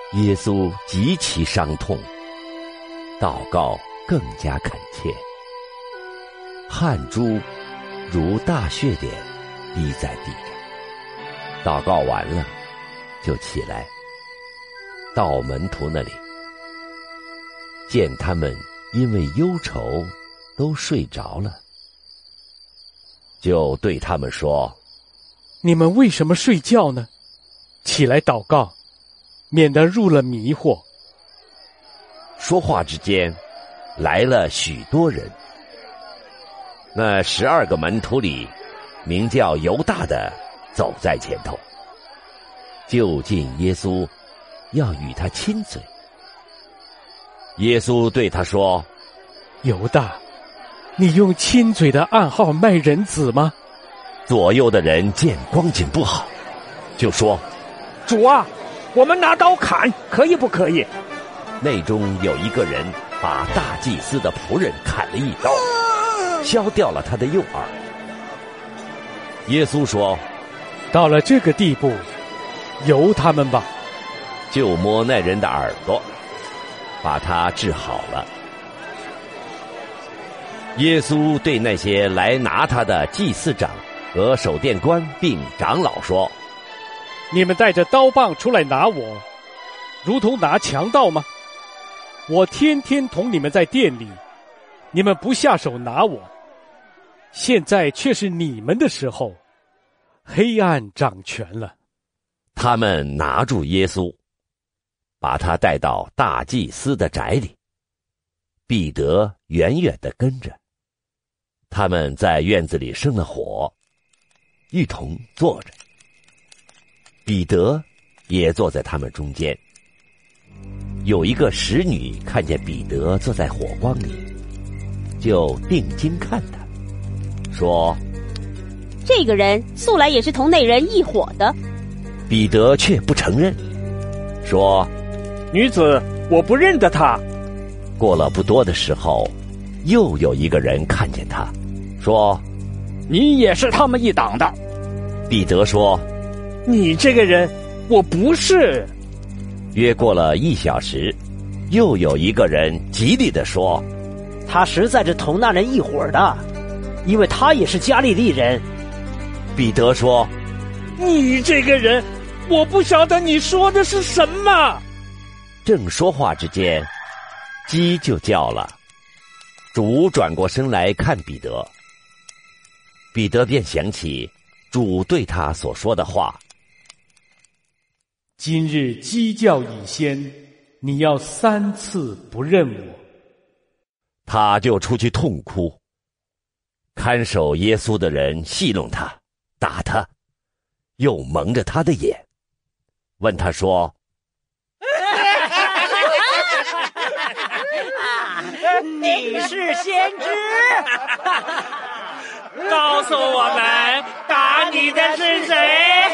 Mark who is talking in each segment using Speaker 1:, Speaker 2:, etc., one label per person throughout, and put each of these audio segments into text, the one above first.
Speaker 1: 耶稣极其伤痛，祷告更加恳切，汗珠如大血点滴在地上。祷告完了，就起来到门徒那里，见他们因为忧愁都睡着了，就对他们说：
Speaker 2: 你们为什么睡觉呢？起来祷告，免得入了迷惑。
Speaker 1: 说话之间，来了许多人。那12个门徒里，名叫犹大的走在前头，就近耶稣，要与他亲嘴。耶稣对他说：
Speaker 2: 犹大，你用亲嘴的暗号卖人子吗？
Speaker 1: 左右的人见光景不好，就说：
Speaker 3: 主啊，我们拿刀砍，可以不可以？
Speaker 1: 内中有一个人把大祭司的仆人砍了一刀，削掉了他的右耳。耶稣说：
Speaker 2: 到了这个地步，由他们吧。
Speaker 1: 就摸那人的耳朵，把他治好了。耶稣对那些来拿他的祭司长和守殿官并长老说：
Speaker 2: 你们带着刀棒出来拿我，如同拿强盗吗？我天天同你们在店里，你们不下手拿我，现在却是你们的时候，黑暗掌权了。
Speaker 1: 他们拿住耶稣，把他带到大祭司的宅里，彼得远远地跟着。他们在院子里生了火，一同坐着。彼得也坐在他们中间。有一个使女看见彼得坐在火光里，就定睛看他，说：
Speaker 4: 这个人素来也是同那人一伙的。
Speaker 1: 彼得却不承认，说：
Speaker 3: 女子，我不认得他。
Speaker 1: 过了不多的时候，又有一个人看见他，说：
Speaker 3: 你也是他们一党的。
Speaker 1: 彼得说：
Speaker 3: 你这个人，我不是。
Speaker 1: 约过了1小时，又有一个人极力地说：
Speaker 5: 他实在是同那人一伙的，因为他也是加利利人。
Speaker 1: 彼得说：
Speaker 3: 你这个人，我不晓得你说的是什么。
Speaker 1: 正说话之间，鸡就叫了。主转过身来看彼得，彼得便想起主对他所说的话：
Speaker 2: 今日鸡叫以先，你要3次不认我。
Speaker 1: 他就出去痛哭。看守耶稣的人戏弄他，打他，又蒙着他的眼，问他说：
Speaker 5: 你是先知？
Speaker 3: 告诉我们，打你的是谁？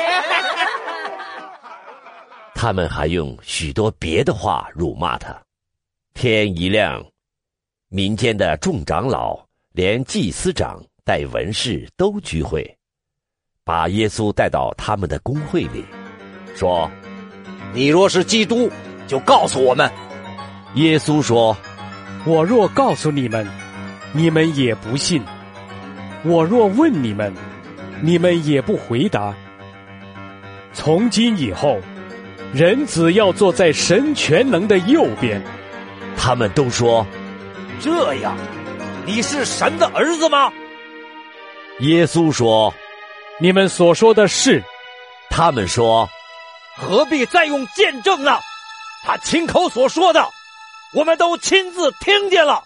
Speaker 1: 他们还用许多别的话辱骂他。天一亮，民间的众长老连祭司长带文士都聚会，把耶稣带到他们的公会里，说：
Speaker 6: 你若是基督，就告诉我们。
Speaker 1: 耶稣说：
Speaker 2: 我若告诉你们，你们也不信；我若问你们，你们也不回答。从今以后，人子要坐在神全能的右边。
Speaker 1: 他们都说：
Speaker 6: 这样，你是神的儿子吗？
Speaker 1: 耶稣说：
Speaker 2: 你们所说的是。
Speaker 1: 他们说：
Speaker 6: 何必再用见证呢？他亲口所说的，我们都亲自听见了。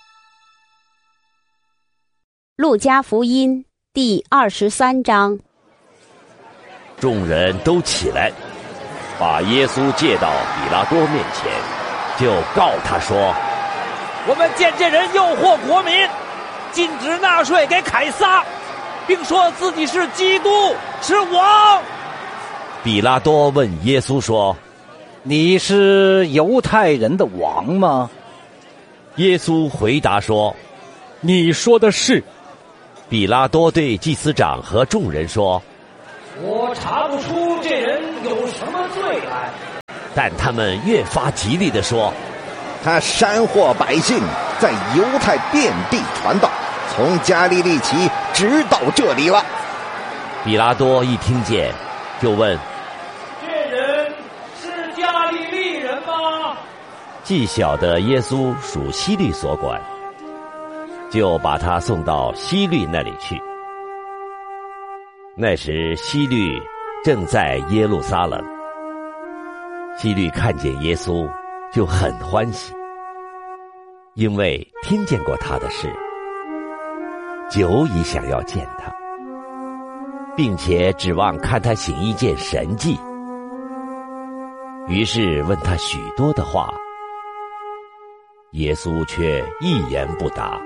Speaker 4: 路加福音第23章。
Speaker 1: 众人都起来，把耶稣借到比拉多面前，就告他说：
Speaker 6: 我们见这人诱惑国民，禁止纳税给凯撒，并说自己是基督，是王。
Speaker 1: 比拉多问耶稣说：
Speaker 7: 你是犹太人的王吗？
Speaker 1: 耶稣回答说：
Speaker 2: 你说的是。
Speaker 1: 比拉多对祭司长和众人说：
Speaker 5: 我查不出这人有什么罪来，
Speaker 1: 但他们越发极力地说，
Speaker 8: 他煽惑百姓，在犹太遍地传道，从加利利起，直到这里了。
Speaker 1: 比拉多一听见，就问：
Speaker 6: 这人是加利利人吗？
Speaker 1: 既晓得耶稣属希律所管，就把他送到希律那里去。那时希律正在耶路撒冷，希律看见耶稣就很欢喜，因为听见过他的事，久已想要见他，并且指望看他行一件神迹。于是问他许多的话，耶稣却一言不答。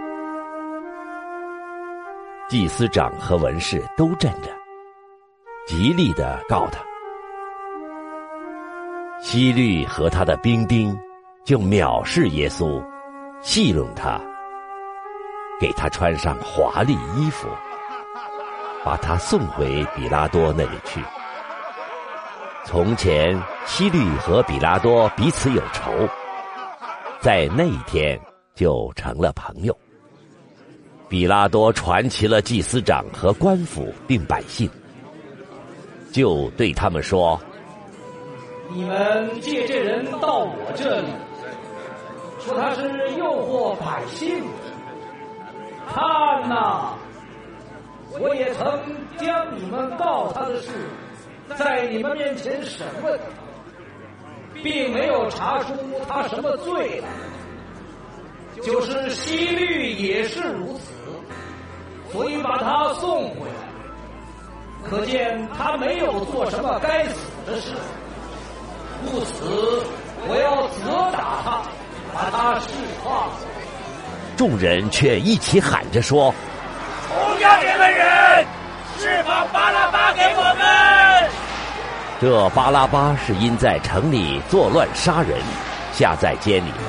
Speaker 1: 祭司长和文士都站着，极力地告他。希律和他的兵丁就藐视耶稣，戏弄他，给他穿上华丽衣服，把他送回比拉多那里去。从前希律和比拉多彼此有仇，在那一天就成了朋友。比拉多传齐了祭司长和官府并百姓，就对他们说：
Speaker 6: 你们借这人到我这里，说他是诱惑百姓。看哪，我也曾将你们告他的事在你们面前审问，并没有查出他什么罪来。就是希律也是如此，所以把他送回来。可见他没有做什么该死的事，故此我要责打他，把他释放。
Speaker 1: 众人却一起喊着说：
Speaker 3: 不要这个人，释放巴拉巴给我们。
Speaker 1: 这巴拉巴是因在城里作乱杀人，下在监里。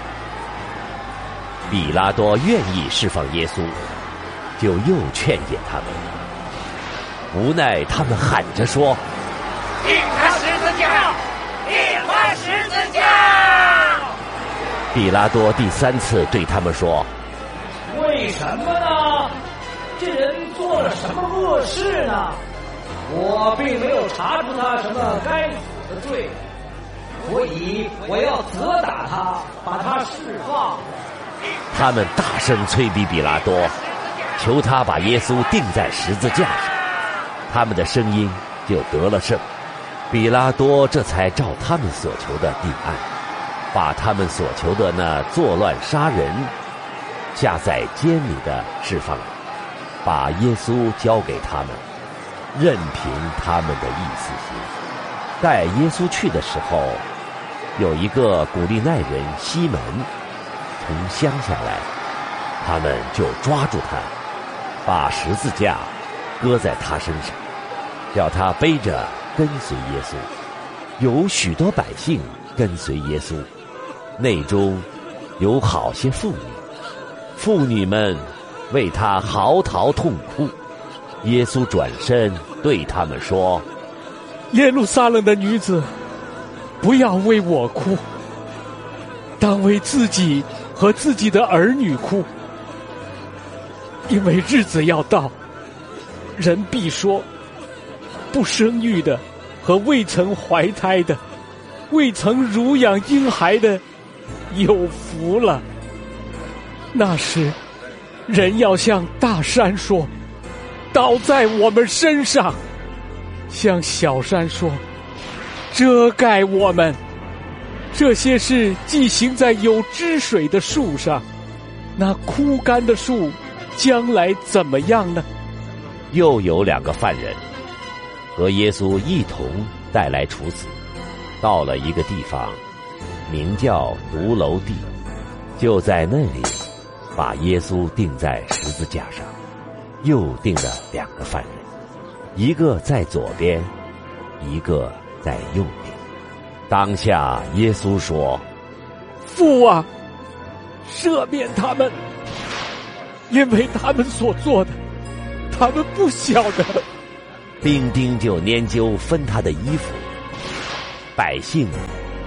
Speaker 1: 比拉多愿意释放耶稣，就又劝解他们，无奈他们喊着说：
Speaker 3: 钉他十字架，钉他十字架。
Speaker 1: 比拉多第3次对他们说：
Speaker 6: 为什么呢？这人做了什么恶事呢？我并没有查出他什么该死的罪，所以我要责打他，把他释放。
Speaker 1: 他们大声催逼比拉多，求他把耶稣钉在十字架上。他们的声音就得了胜。比拉多这才照他们所求的定案，把他们所求的那作乱杀人下在监里的释放了，把耶稣交给他们，任凭他们的意思行。带耶稣去的时候，有一个古利奈人西门从乡下来，他们就抓住他，把十字架搁在他身上，叫他背着跟随耶稣。有许多百姓跟随耶稣，内中有好些妇女，妇女们为他嚎啕痛哭。耶稣转身对他们说：
Speaker 2: 耶路撒冷的女子，不要为我哭，当为自己和自己的儿女哭，因为日子要到，人必说，不生育的和未曾怀胎的，未曾乳养婴孩的，有福了。那时，人要向大山说，倒在我们身上，向小山说，遮盖我们。这些事既行在有汁水的树上，那枯干的树将来怎么样呢？
Speaker 1: 又有2个犯人和耶稣一同带来处死，到了一个地方，名叫独楼地，就在那里把耶稣钉在十字架上，又钉了2个犯人，一个在左边，一个在右边。当下耶稣说：
Speaker 2: 父啊，赦免他们，因为他们所做的，他们不晓得。
Speaker 1: 兵丁就拈阄分他的衣服，百姓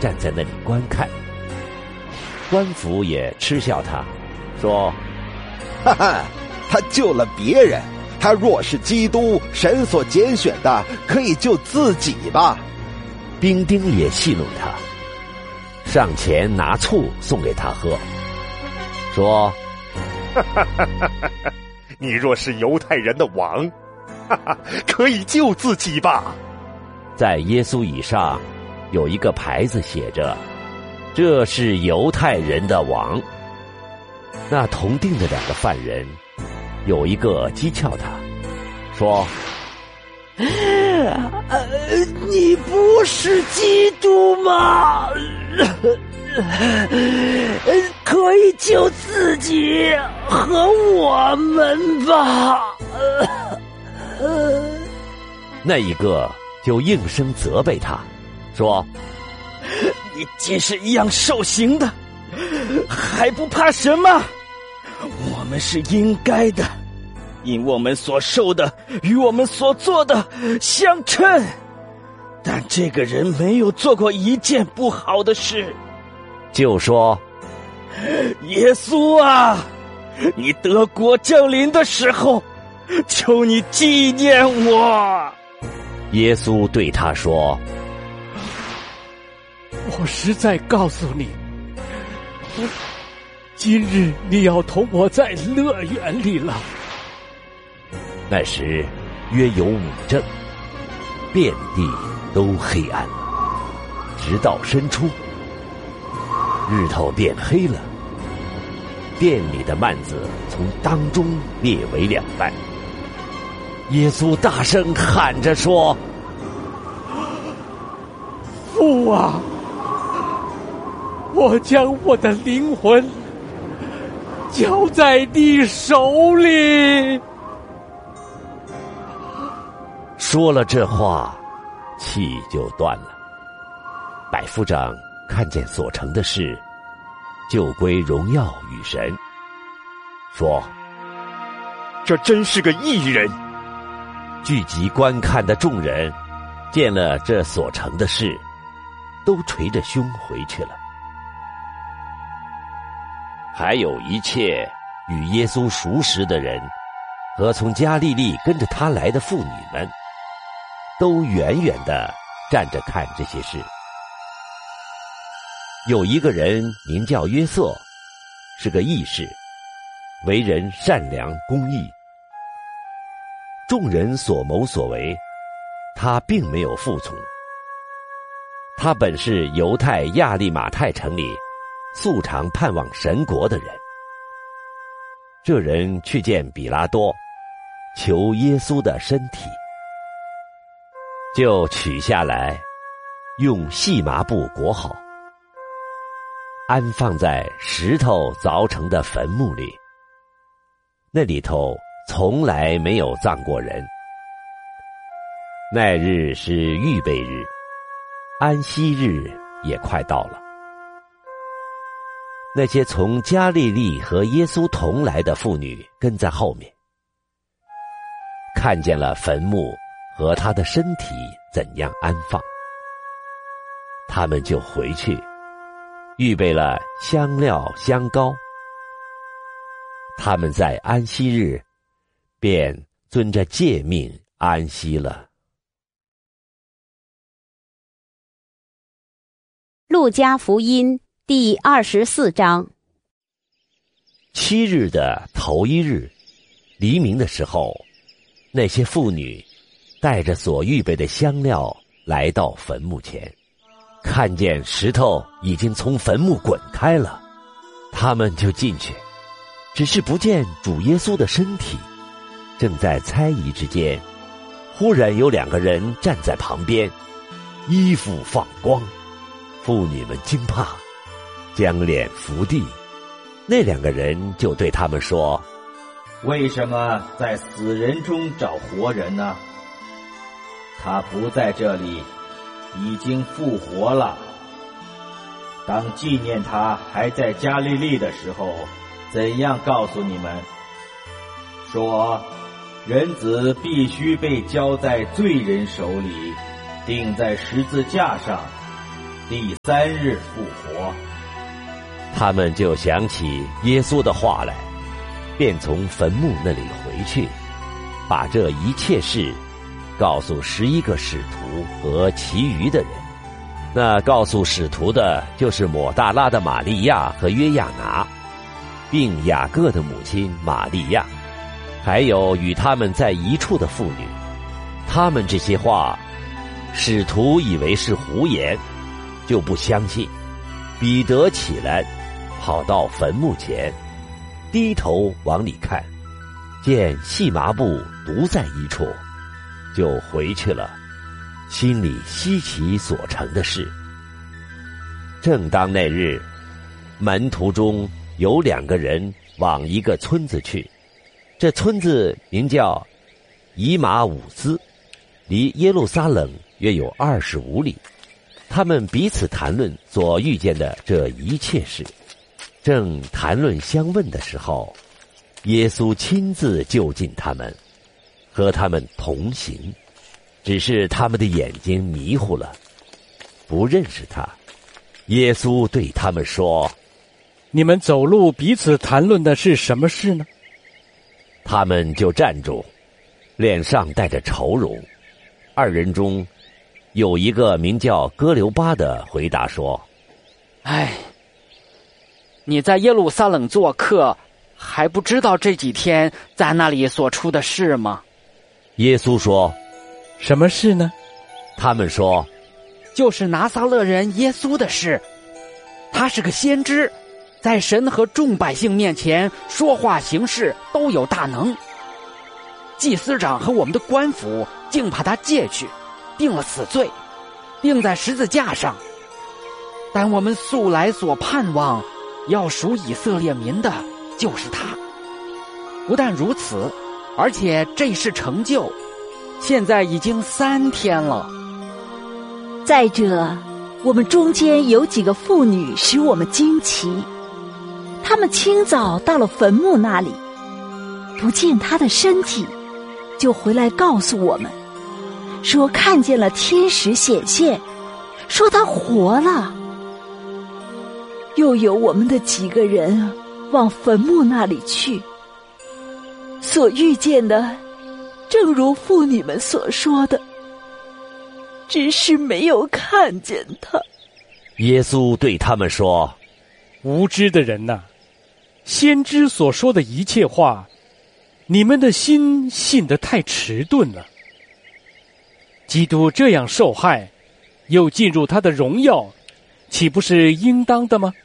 Speaker 1: 站在那里观看。官府也嗤笑他，说：
Speaker 8: 哈哈，他救了别人，他若是基督，神所拣选的，可以救自己吧。
Speaker 1: 兵丁也戏弄他，上前拿醋送给他喝，说：
Speaker 9: 你若是犹太人的王，可以救自己吧。
Speaker 1: 在耶稣以上有一个牌子写着：这是犹太人的王。那同定的2个犯人，有一个讥诮他，说：
Speaker 5: 你不是基督吗？可以救自己和我们吧。
Speaker 1: 那一个就应声责备他，说：
Speaker 5: 你既是一样受刑的，还不怕什么？我们是应该的，因我们所受的与我们所做的相称。但这个人没有做过一件不好的事。
Speaker 1: 就说：
Speaker 5: 耶稣啊，你得国降临的时候，求你纪念我。
Speaker 1: 耶稣对他说：
Speaker 2: 我实在告诉你，今日你要同我在乐园里了。
Speaker 1: 那时约有5正，遍地都黑暗，直到申初，日头变黑了，殿里的幔子从当中裂为2半。耶稣大声喊着说：
Speaker 2: 父啊，我将我的灵魂交在你手里。
Speaker 1: 说了这话，气就断了。百夫长看见所成的事，就归荣耀与神，说：
Speaker 9: 这真是个义人。
Speaker 1: 聚集观看的众人见了这所成的事，都捶着胸回去了。还有一切与耶稣熟识的人和从加利利跟着他来的妇女们，都远远地站着看这些事。有一个人名叫约瑟，是个义士，为人善良公义。众人所谋所为，他并没有服从。他本是犹太亚利马太城里素常盼望神国的人。这人去见比拉多，求耶稣的身体，就取下来，用细麻布裹好，安放在石头凿成的坟墓里。那里头从来没有葬过人。那日是预备日，安息日也快到了。那些从加利利和耶稣同来的妇女跟在后面，看见了坟墓和他的身体怎样安放，他们就回去，预备了香料香膏。他们在安息日便遵着诫命安息了。
Speaker 4: 路加福音第24章。
Speaker 1: 7日的头1日，黎明的时候，那些妇女带着所预备的香料来到坟墓前，看见石头已经从坟墓滚开了，他们就进去，只是不见主耶稣的身体。正在猜疑之间，忽然有2个人站在旁边，衣服放光。妇女们惊怕，将脸伏地。那2个人就对他们说：
Speaker 10: 为什么在死人中找活人呢？他不在这里，已经复活了。当纪念他还在加利利的时候，怎样告诉你们，说人子必须被交在罪人手里，钉在十字架上， 第3日复活。
Speaker 1: 他们就想起耶稣的话来，便从坟墓那里回去，把这一切事告诉11个使徒和其余的人。那告诉使徒的就是抹大拉的玛利亚和约亚拿，并雅各的母亲玛利亚，还有与他们在一处的妇女。他们这些话，使徒以为是胡言，就不相信。彼得起来，跑到坟墓前，低头往里看，见细麻布独在一处，就回去了，心里稀奇所成的事。正当那日，门徒中有2个人往一个村子去，这村子名叫以马忤斯，离耶路撒冷约有25里。他们彼此谈论所遇见的这一切事。正谈论相问的时候，耶稣亲自就近他们，和他们同行，只是他们的眼睛迷糊了，不认识他。耶稣对他们说：
Speaker 2: 你们走路彼此谈论的是什么事呢？
Speaker 1: 他们就站住，脸上带着愁容。2人中有一个名叫哥留巴的回答说：
Speaker 11: 哎，你在耶路撒冷做客，还不知道这几天在那里所出的事吗？
Speaker 1: 耶稣说：
Speaker 2: 什么事呢？
Speaker 1: 他们说：
Speaker 11: 就是拿撒勒人耶稣的事。他是个先知，在神和众百姓面前说话行事都有大能。祭司长和我们的官府竟把他借去，定了死罪，钉在十字架上。但我们素来所盼望要属以色列民的就是他。不但如此，而且这事成就，现在已经3天了。
Speaker 12: 再者，我们中间有几个妇女使我们惊奇，她们清早到了坟墓那里，不见他的身体，就回来告诉我们，说看见了天使显现，说他活了。又有我们的几个人往坟墓那里去，所遇见的正如妇女们所说的，只是没有看见他。
Speaker 1: 耶稣对他们说：
Speaker 2: 无知的人呐，先知所说的一切话，你们的心信得太迟钝了。基督这样受害，又进入他的荣耀，岂不是应当的吗？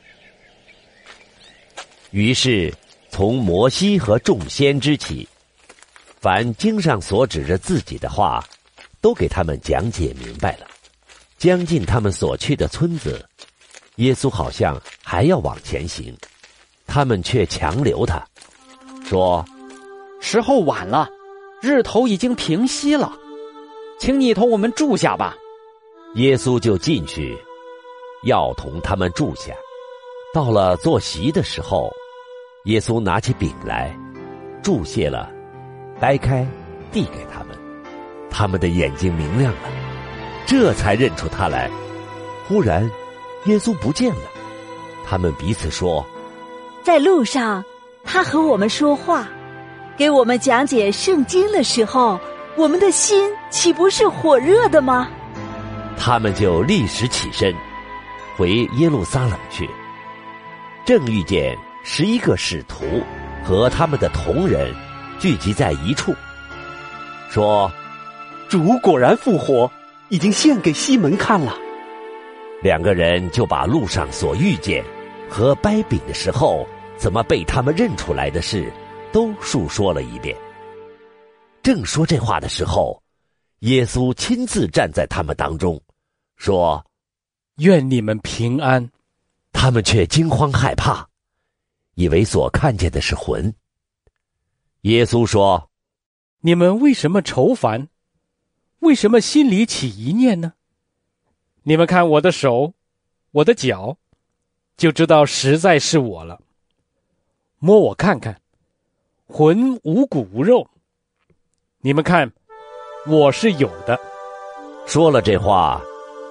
Speaker 1: 于是从摩西和众先知起，凡经上所指着自己的话，都给他们讲解明白了。将近他们所去的村子，耶稣好像还要往前行，他们却强留他，说：
Speaker 11: 时候晚了，日头已经平息了，请你同我们住下吧。
Speaker 1: 耶稣就进去，要同他们住下。到了坐席的时候，耶稣拿起饼来，祝谢了，掰开，递给他们。他们的眼睛明亮了，这才认出他来。忽然，耶稣不见了。他们彼此说：
Speaker 12: 在路上，他和我们说话，给我们讲解圣经的时候，我们的心岂不是火热的吗？
Speaker 1: 他们就立时起身，回耶路撒冷去。正遇见11个使徒和他们的同人聚集在一处，说：
Speaker 13: 主果然复活，已经献给西门看了。
Speaker 1: 2个人就把路上所遇见和掰饼的时候怎么被他们认出来的事都述说了一遍。正说这话的时候，耶稣亲自站在他们当中，说：
Speaker 2: 愿你们平安。
Speaker 1: 他们却惊慌害怕，以为所看见的是魂。耶稣说：
Speaker 2: 你们为什么愁烦？为什么心里起疑念呢？你们看我的手，我的脚，就知道实在是我了。摸我看看，魂无骨无肉，你们看，我是有的。
Speaker 1: 说了这话，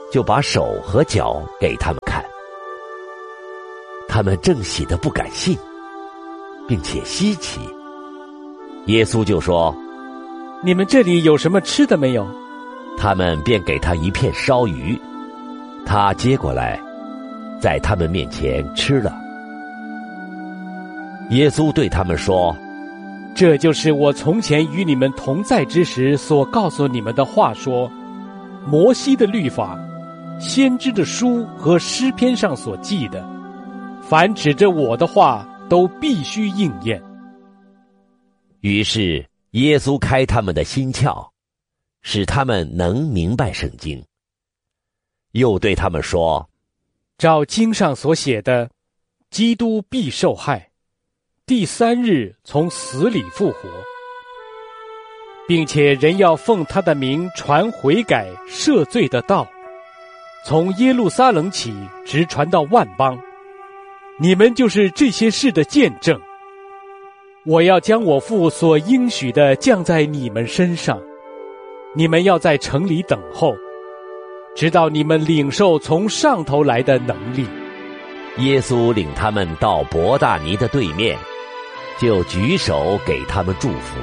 Speaker 1: 就把手和脚给他们看。他们正喜得不敢信，并且稀奇。耶稣就说：
Speaker 2: 你们这里有什么吃的没有？
Speaker 1: 他们便给他一片烧鱼，他接过来，在他们面前吃了。耶稣对他们说：
Speaker 2: 这就是我从前与你们同在之时所告诉你们的话，说摩西的律法、先知的书和诗篇上所记的，凡指着我的话都必须应验。
Speaker 1: 于是耶稣开他们的心窍，使他们能明白圣经。又对他们说：
Speaker 2: 照经上所写的，基督必受害，第3日从死里复活，并且人要奉他的名传悔改赦罪的道，从耶路撒冷起，直传到万邦。你们就是这些事的见证。我要将我父所应许的降在你们身上，你们要在城里等候，直到你们领受从上头来的能力。
Speaker 1: 耶稣领他们到伯大尼的对面，就举手给他们祝福。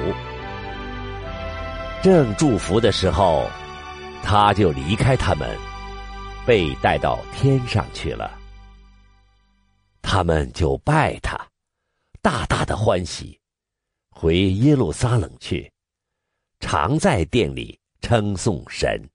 Speaker 1: 正祝福的时候，他就离开他们，被带到天上去了。他们就拜他，大大的欢喜，回耶路撒冷去，常在殿里称颂神。